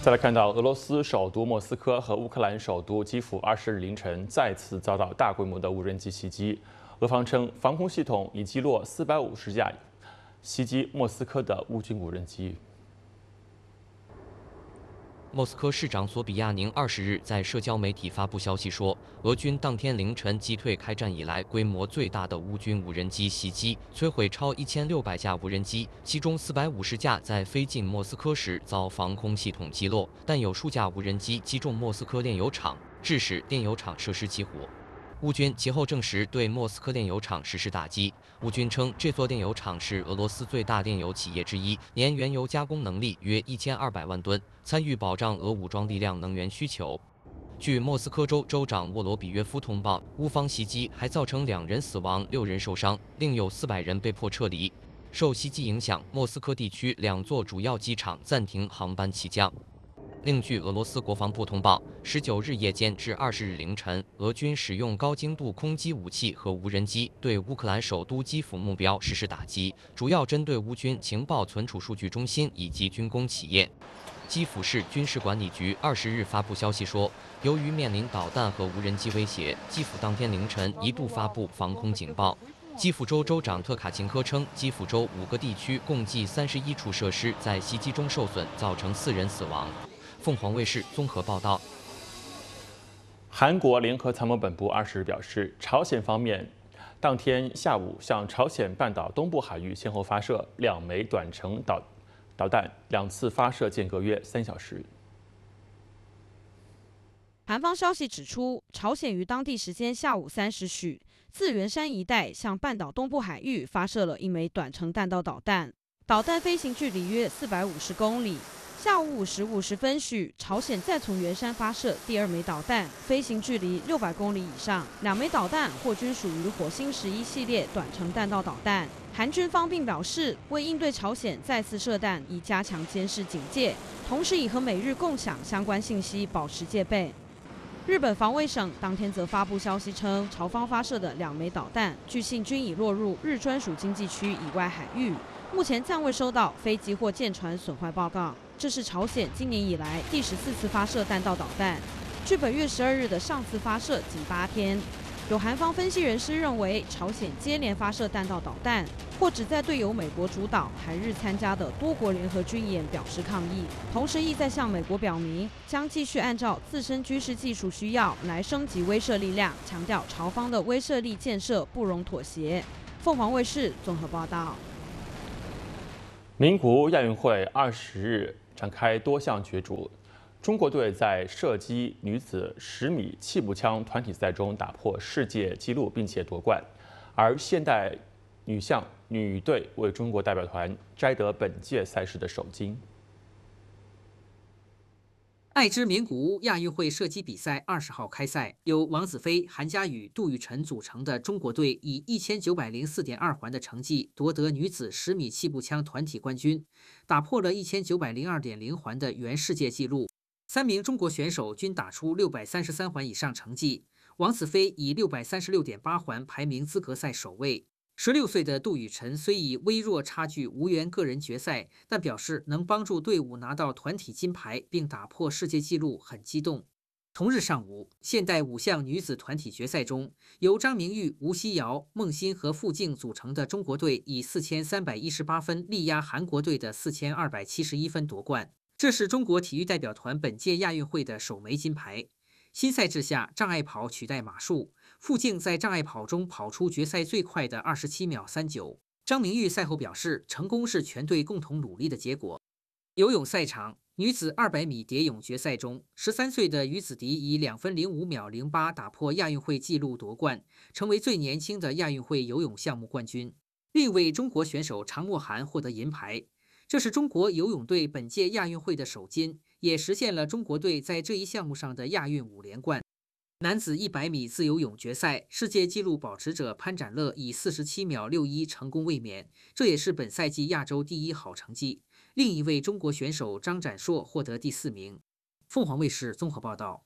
再来看到俄罗斯首都莫斯科和乌克兰首都基辅20日凌晨再次遭到大规模的无人机袭击，俄方称防空系统已击落450架袭击莫斯科的乌军无人机。 莫斯科市长索比亚宁20日在社交媒体发布消息说，俄军当天凌晨击退开战以来规模最大的乌军无人机袭击，摧毁超1600架无人机，其中450架在飞进莫斯科时遭防空系统击落，但有数架无人机击中莫斯科炼油厂，致使炼油厂设施起火。乌军其后证实对莫斯科炼油厂实施打击。乌军称，这座炼油厂是俄罗斯最大炼油企业之一，年原油加工能力约1200万吨，参与保障俄武装力量能源需求。据莫斯科州州长沃罗比约夫通报，乌方袭击还造成2人死亡、6人受伤，另有400人被迫撤离。受袭击影响，莫斯科地区2座主要机场暂停航班起降。另据俄罗斯国防部通报，19日夜间至20日凌晨，俄军使用高精度空击武器和无人机对乌克兰首都基辅目标实施打击，主要针对乌军情报存储数据中心以及军工企业。基辅市军事管理局20日发布消息说，由于面临导弹和无人机威胁，基辅当天凌晨一度发布防空警报。基辅州州长特卡琴科称，基辅州5个地区共计31处设施在袭击中受损，造成4人死亡。凤凰卫视综合报道。 韩国联合参谋本部20日表示，朝鲜方面当天下午向朝鲜半岛东部海域先后发射2枚短程导弹，2次发射间隔约3小时。 韩方消息指出，朝鲜于当地时间下午3时许，自元山一带向半岛东部海域发射了1枚短程弹道导弹，导弹飞行距离约450公里。下午5时50分许，朝鲜再从元山发射第2枚导弹，飞行距离600公里以上。2枚导弹或均属于火星11系列短程弹道导弹。韩军方并表示，为应对朝鲜再次射弹，已加强监视警戒，同时已和美日共享相关信息，保持戒备。日本防卫省当天则发布消息称，朝方发射的2枚导弹，据信均已落入日专属经济区以外海域，目前暂未收到飞机或舰船损坏报告。这是朝鲜今年以来第14次发射弹道导弹，距本月12日的上次发射仅8天。有韩方分析人士认为，朝鲜接连发射弹道导弹，或只在对由美国主导、韩日参加的多国联合军演表示抗议，同时意在向美国表明将继续按照自身军事技术需要来升级威慑力量，强调朝方的威慑力建设不容妥协。凤凰卫视综合报道。 名古屋亚运会20日展开多项角逐，中国队在射击女子10米气步枪团体赛中打破世界纪录，并且夺冠，而现代女队为中国代表团摘得本届赛事的首金。 爱知名古屋亚运会射击比赛20号开赛，由王子飞、韩佳宇、杜雨辰组成的中国队以1904.2环的成绩夺得女子10米气步枪团体冠军，打破了1902.0环的原世界纪录。3名中国选手均打出633环以上成绩，王子飞以636.8环排名资格赛首位。16岁的杜雨辰虽以微弱差距无缘个人决赛，但表示能帮助队伍拿到团体金牌并打破世界纪录，很激动。同日上午，现代5项女子团体决赛中，由张明玉、吴曦瑶、孟欣和傅静组成的中国队以4318分力压韩国队的4271分夺冠，这是中国体育代表团本届亚运会的首枚金牌。新赛制下，障碍跑取代马术，傅静在障碍跑中跑出决赛最快的27秒39。张明玉赛后表示，成功是全队共同努力的结果。游泳赛场，女子200米蝶泳决赛中，13岁的于子迪以2分05秒08打破亚运会纪录夺冠，成为最年轻的亚运会游泳项目冠军。另一位中国选手常默涵获得银牌，这是中国游泳队本届亚运会的首金，也实现了中国队在这一项目上的亚运5连冠。男子100米自由泳决赛，世界纪录保持者潘展乐以47秒61成功卫冕，这也是本赛季亚洲第1好成绩。另一位中国选手张展硕获得第4名。凤凰卫视综合报道。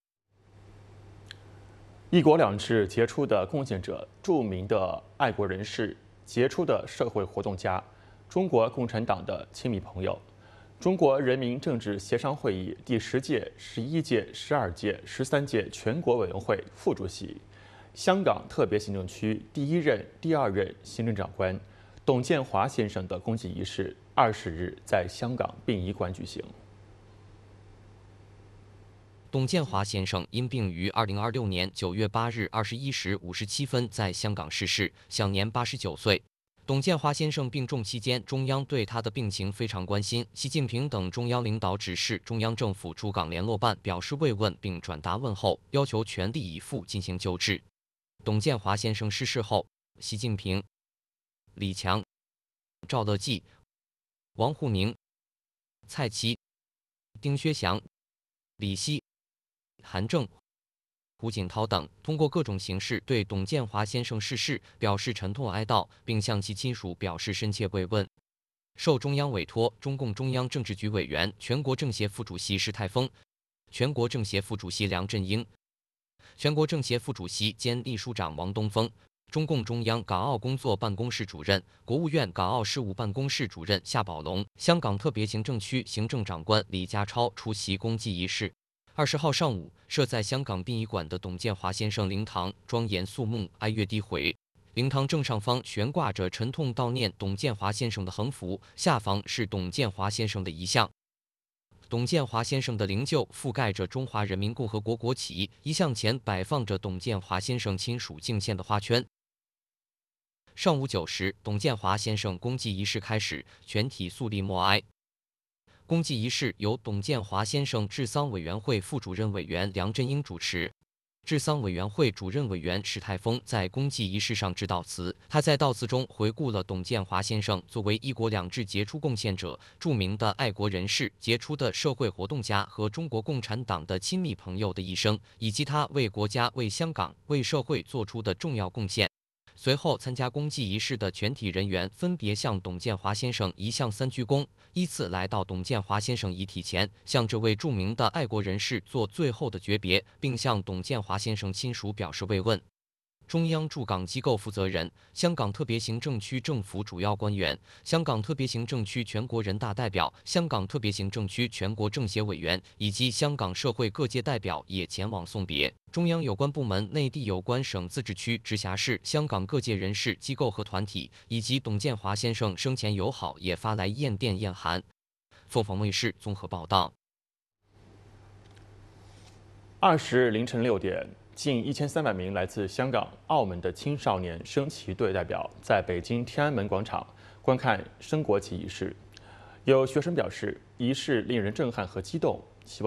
一国两制杰出的贡献者、著名的爱国人士、杰出的社会活动家、中国共产党的亲密朋友， 中国人民政治协商会议第10届、11届、12届、13届全国委员会副主席、香港特别行政区第1任、第2任行政长官董建华先生的公祭仪式20日在香港殡仪馆举行。 董建华先生因病于2026年9月8日21时57分在香港逝世，享年89岁。董建华先生病重期间，中央对他的病情非常关心。习近平等中央领导指示中央政府驻港联络办表示慰问并转达问候，要求全力以赴进行救治。董建华先生逝世后，习近平、李强、赵乐际、王沪宁、蔡奇、丁薛祥、李希、韩正、胡锦涛等通过各种形式对董建华先生逝世表示沉痛哀悼，并向其亲属表示深切慰问。受中央委托，中共中央政治局委员、全国政协副主席石泰峰、全国政协副主席梁振英、全国政协副主席兼秘书长王东峰、中共中央港澳工作办公室主任、国务院港澳事务办公室主任夏宝龙、香港特别行政区行政长官李家超出席公祭仪式。20号上午，设在香港殡仪馆的董建华先生灵堂庄严肃穆，哀乐低回。灵堂正上方悬挂着沉痛悼念董建华先生的横幅，下方是董建华先生的遗像。董建华先生的灵柩覆盖着中华人民共和国国旗，遗像前摆放着董建华先生亲属敬献的花圈。上午9时，董建华先生公祭仪式开始，全体肃立默哀。公祭仪式由董建华先生治丧委员会副主任委员梁振英主持。治丧委员会主任委员石泰峰在公祭仪式上致悼词，他在悼词中回顾了董建华先生作为“一国两制”杰出贡献者、著名的爱国人士、杰出的社会活动家和中国共产党的亲密朋友的一生，以及他为国家、为香港、为社会做出的重要贡献。随后，参加公祭仪式的全体人员分别向董建华先生一向3鞠躬，依次来到董建华先生遗体前，向这位著名的爱国人士做最后的诀别，并向董建华先生亲属表示慰问。中央驻港机构负责人、香港特别行政区政府主要官员、香港特别行政区全国人大代表、香港特别行政区全国政协委员以及香港社会各界代表也前往送别。中央有关部门、内地有关省、自治区、直辖市、香港各界人士、机构和团体，以及董建华先生生前友好也发来唁电唁函。凤凰卫视综合报道。 20日凌晨6点，近1300名来自香港、澳门的青少年升旗队代表在北京天安门广场观看升国旗仪式。有学生表示，仪式令人震撼和激动，希望